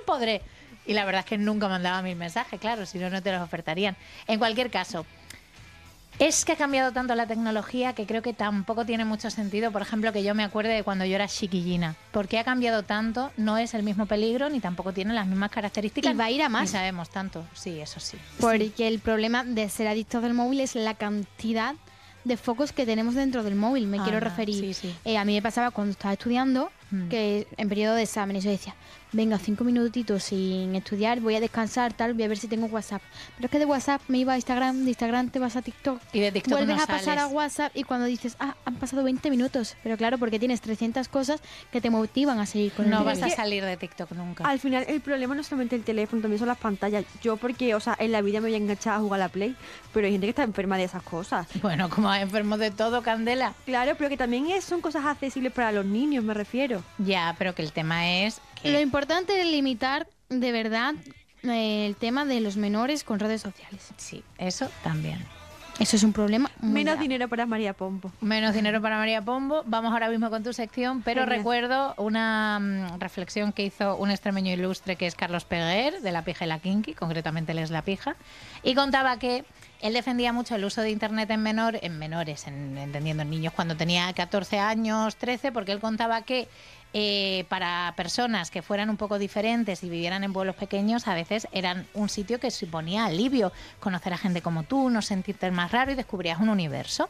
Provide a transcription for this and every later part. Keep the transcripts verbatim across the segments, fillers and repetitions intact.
podré. Y la verdad es que nunca mandaba mil mensajes, claro, si no, no te los ofertarían. En cualquier caso, es que ha cambiado tanto la tecnología que creo que tampoco tiene mucho sentido, por ejemplo, que yo me acuerde de cuando yo era chiquillina. Porque ha cambiado tanto, no es el mismo peligro, ni tampoco tiene las mismas características. Y va a ir a más. Ni sabemos tanto, sí, eso sí. Porque sí. el problema de ser adictos del móvil es la cantidad de focos que tenemos dentro del móvil. Me Ah, quiero no, referir. sí, sí. Eh, a mí me pasaba cuando estaba estudiando, Mm. que en periodo de exámenes yo decía, venga, cinco minutitos sin estudiar, voy a descansar, tal, voy a ver si tengo WhatsApp. Pero es que de WhatsApp me iba a Instagram, de Instagram te vas a TikTok, Y de TikTok vuelves no a pasar sales. a WhatsApp y cuando dices, ah, han pasado veinte minutos. Pero claro, porque tienes trescientas cosas que te motivan a seguir con el No móvil. vas a salir de TikTok nunca. Al final el problema no es solamente el teléfono, también son las pantallas. Yo porque, o sea, en la vida me voy a enganchar a jugar a la Play, pero hay gente que está enferma de esas cosas. Bueno, como enfermos de todo, Candela. Claro, pero que también es, son cosas accesibles para los niños, me refiero. Ya, pero que el tema es que... Lo importante es limitar de verdad eh, el tema de los menores con redes sociales. Sí, eso también. Eso es un problema muy Menos grave. dinero para María Pombo. Menos dinero para María Pombo. Vamos ahora mismo con tu sección, pero Genial. recuerdo una mm, reflexión que hizo un extremeño ilustre que es Carlos Peguer, de La Pija y la Kinky, concretamente él es La Pija, y contaba que él defendía mucho el uso de Internet en, menor, en menores, en, entendiendo en niños, cuando tenía catorce años, trece, porque él contaba que eh, para personas que fueran un poco diferentes y vivieran en pueblos pequeños, a veces eran un sitio que suponía alivio, conocer a gente como tú, no sentirte más raro y descubrías un universo.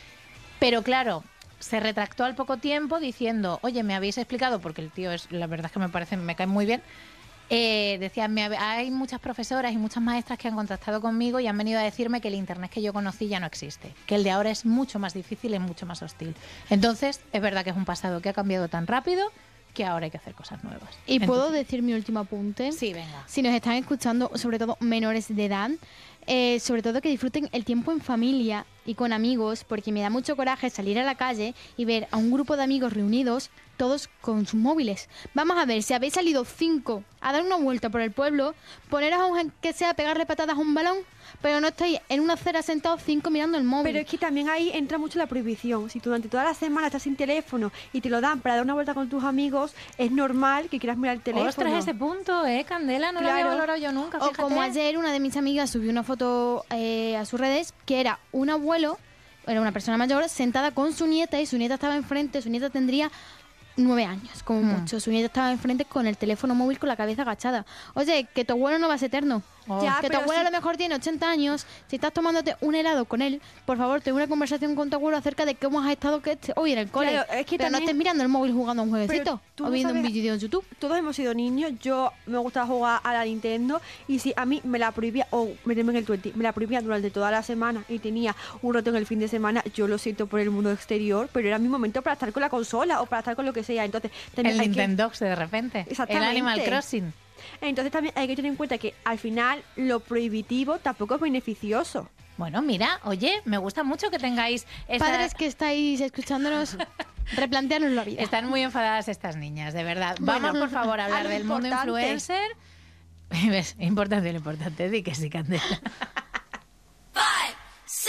Pero claro, se retractó al poco tiempo diciendo, oye, me habéis explicado, porque el tío es, la verdad es que me parece, me cae muy bien. Eh, decía, me, hay muchas profesoras y muchas maestras que han contactado conmigo y han venido a decirme que el Internet que yo conocí ya no existe, que el de ahora es mucho más difícil y mucho más hostil. Entonces, es verdad que es un pasado que ha cambiado tan rápido que ahora hay que hacer cosas nuevas. ¿Y Entonces, puedo decir mi último apunte? Sí, venga. Si nos están escuchando, sobre todo menores de edad, eh, sobre todo que disfruten el tiempo en familia y con amigos, porque me da mucho coraje salir a la calle y ver a un grupo de amigos reunidos, todos con sus móviles. Vamos a ver, si habéis salido cinco a dar una vuelta por el pueblo, poneros a un que sea a pegarle patadas a un balón, pero no estáis en una acera sentados cinco mirando el móvil. Pero es que también ahí entra mucho la prohibición. Si tú durante toda la semana estás sin teléfono y te lo dan para dar una vuelta con tus amigos, es normal que quieras mirar el teléfono. Ostras, ese punto, ¿eh, Candela? No lo había Claro. valorado yo nunca, O fíjate. como ayer una de mis amigas subió una foto eh, a sus redes que era un abuelo, era una persona mayor, sentada con su nieta y su nieta estaba enfrente, su nieta tendría nueve años, como Hmm. mucho. Su nieta estaba enfrente con el teléfono móvil con la cabeza agachada. Oye, que tu abuelo no va a ser eterno. Oh. Ya, que tu pero abuelo si- a lo mejor tiene ochenta años. Si estás tomándote un helado con él, por favor, ten una conversación con tu abuelo acerca de cómo has estado que este- hoy en el cole. Claro, es que pero no también- estés mirando el móvil jugando a un jueguecito tú o no viendo un sabes- vídeo en YouTube. Todos hemos sido niños, yo me gustaba jugar a la Nintendo y si a mí me la prohibía, o meterme en el veinte, me la prohibía durante toda la semana y tenía un rato en el fin de semana, yo lo siento por el mundo exterior, pero era mi momento para estar con la consola o para estar con lo que sea. Entonces, también El hay que- Nintendo de repente. El Exactamente. Animal Crossing. entonces también hay que tener en cuenta que al final lo prohibitivo tampoco es beneficioso. Bueno, mira, oye, me gusta mucho que tengáis... esta- Padres que estáis escuchándonos, replantearos la vida. Están muy enfadadas estas niñas, de verdad. Bueno, Vamos, por favor, a a hablar lo del mundo importante. influencer. ¿Ves? Importante lo importante, di que sí, Candela.